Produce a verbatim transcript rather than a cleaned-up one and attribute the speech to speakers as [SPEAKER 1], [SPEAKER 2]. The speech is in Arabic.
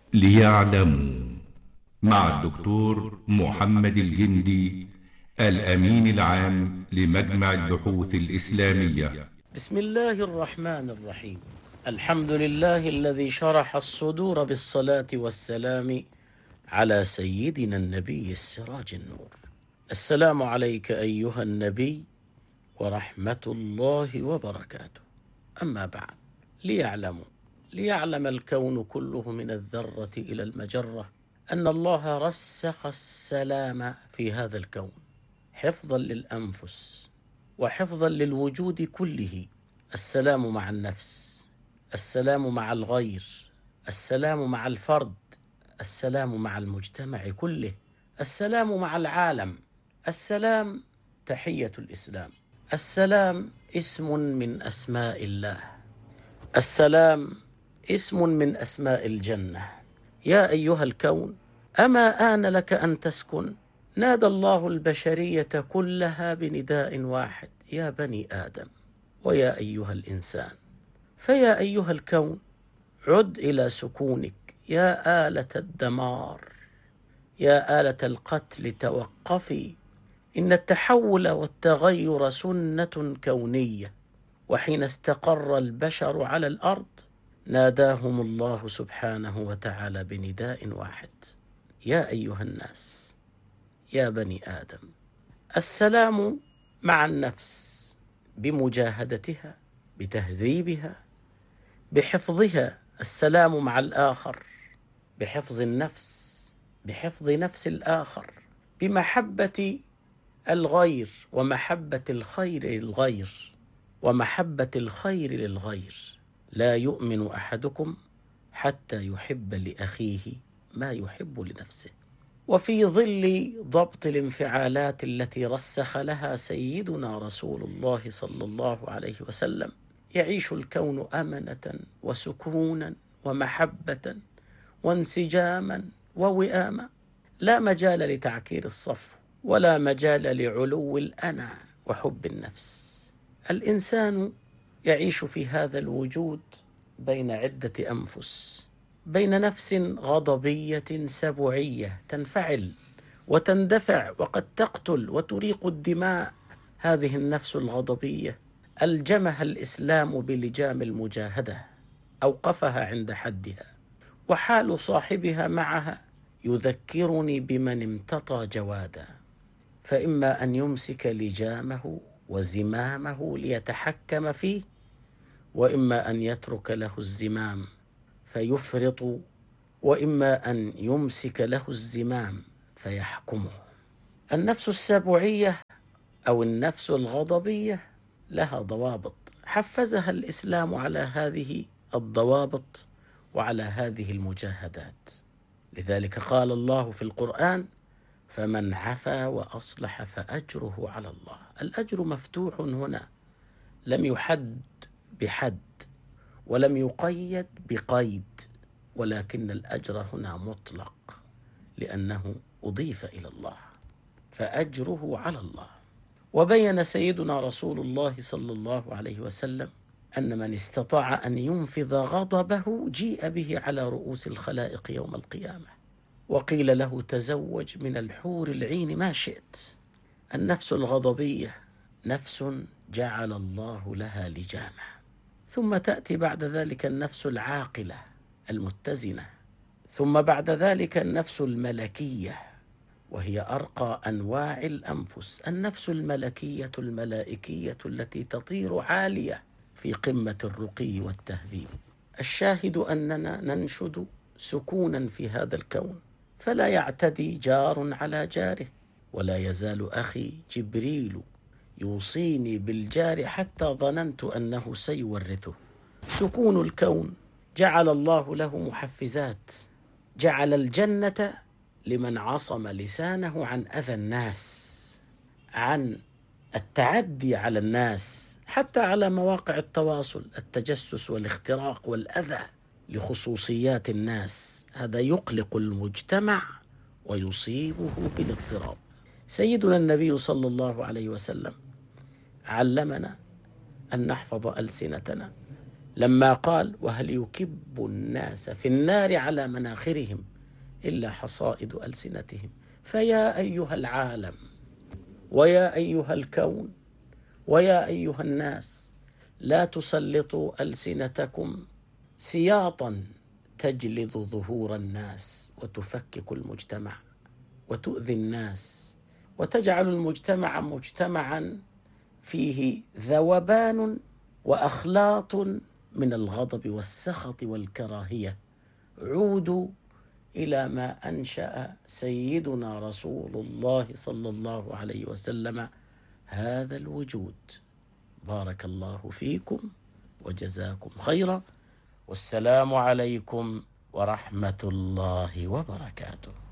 [SPEAKER 1] ليعلموا مع الدكتور محمد الجندي، الأمين العام لمجمع البحوث الإسلامية.
[SPEAKER 2] بسم الله الرحمن الرحيم. الحمد لله الذي شرح الصدور بالصلاة والسلام على سيدنا النبي السراج النور. السلام عليك أيها النبي ورحمة الله وبركاته. أما بعد، ليعلموا ليعلم الكون كله من الذرة إلى المجرة أن الله رسخ السلام في هذا الكون حفظا للأنفس وحفظا للوجود كله. السلام مع النفس، السلام مع الغير، السلام مع الفرد، السلام مع المجتمع كله، السلام مع العالم. السلام تحية الإسلام. السلام اسم من أسماء الله. السلام اسم من أسماء الجنة. يا أيها الكون، أما آن لك أن تسكن؟ نادى الله البشرية كلها بنداء واحد: يا بني آدم ويا أيها الإنسان. فيا أيها الكون، عد إلى سكونك. يا آلة الدمار، يا آلة القتل، توقفي. إن التحول والتغير سنة كونية، وحين استقر البشر على الأرض ناداهم الله سبحانه وتعالى بنداء واحد: يا أيها الناس، يا بني آدم. السلام مع النفس بمجاهدتها، بتهذيبها، بحفظها. السلام مع الآخر بحفظ النفس، بحفظ نفس الآخر، بمحبة الغير ومحبة الخير للغير ومحبة الخير للغير. لا يؤمن أحدكم حتى يحب لأخيه ما يحب لنفسه. وفي ظل ضبط الانفعالات التي رسخ لها سيدنا رسول الله صلى الله عليه وسلم، يعيش الكون أمنة وسكونا ومحبة وانسجاما ووئاما. لا مجال لتعكير الصف، ولا مجال لعلو الأنا وحب النفس. الإنسان يعيش في هذا الوجود بين عدة أنفس، بين نفس غضبية سبوعية تنفعل وتندفع وقد تقتل وتريق الدماء. هذه النفس الغضبية ألجمها الإسلام بلجام المجاهدة، أوقفها عند حدها. وحال صاحبها معها يذكرني بمن امتطى جوادا، فإما أن يمسك لجامه وزمامه ليتحكم فيه، وإما أن يترك له الزمام فيفرط، وإما أن يمسك له الزمام فيحكمه. النفس السبوعية أو النفس الغضبية لها ضوابط، حفزها الإسلام على هذه الضوابط وعلى هذه المجاهدات. لذلك قال الله في القرآن: فمن عفا وأصلح فأجره على الله. الأجر مفتوح هنا، لم يحد بحد ولم يقيد بقيد، ولكن الأجر هنا مطلق لأنه أضيف إلى الله، فأجره على الله. وبين سيدنا رسول الله صلى الله عليه وسلم أن من استطاع أن ينفذ غضبه جيء به على رؤوس الخلائق يوم القيامة، وقيل له: تزوج من الحور العين ما شئت. النفس الغضبية نفس جعل الله لها لجامة. ثم تأتي بعد ذلك النفس العاقلة المتزنة، ثم بعد ذلك النفس الملكية، وهي أرقى أنواع الأنفس. النفس الملكية الملائكية التي تطير عالية في قمة الرقي والتهذيب. الشاهد أننا ننشد سكونا في هذا الكون، فلا يعتدي جار على جاره، ولا يزال أخي جبريل يوصيني بالجار حتى ظننت أنه سيورثه. سكون الكون جعل الله له محفزات، جعل الجنة لمن عصم لسانه عن أذى الناس، عن التعدي على الناس، حتى على مواقع التواصل، التجسس والاختراق والأذى لخصوصيات الناس. هذا يقلق المجتمع ويصيبه بالاضطراب. سيدنا النبي صلى الله عليه وسلم علمنا أن نحفظ ألسنتنا، لما قال: وهل يكب الناس في النار على مناخرهم إلا حصائد ألسنتهم. فيا أيها العالم، ويا أيها الكون، ويا أيها الناس، لا تسلطوا ألسنتكم سياطا تجلد ظهور الناس وتفكك المجتمع وتؤذي الناس وتجعل المجتمع مجتمعا فيه ذوبان وأخلاط من الغضب والسخط والكراهية. عودوا إلى ما أنشأ سيدنا رسول الله صلى الله عليه وسلم هذا الوجود. بارك الله فيكم وجزاكم خيرا، والسلام عليكم ورحمة الله وبركاته.